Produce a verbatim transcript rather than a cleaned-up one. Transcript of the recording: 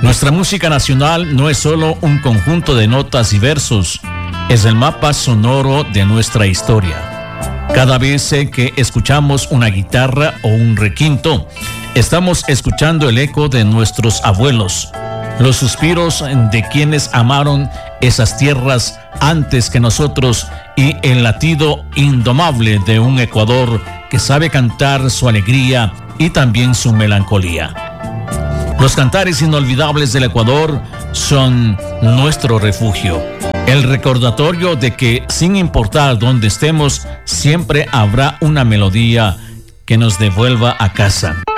Nuestra música nacional no es solo un conjunto de notas y versos, es el mapa sonoro de nuestra historia. Cada vez que escuchamos una guitarra o un requinto, estamos escuchando el eco de nuestros abuelos, los suspiros de quienes amaron esas tierras antes que nosotros y el latido indomable de un Ecuador que sabe cantar su alegría y también su melancolía. Los cantares inolvidables del Ecuador son nuestro refugio, el recordatorio de que sin importar dónde estemos, siempre habrá una melodía que nos devuelva a casa.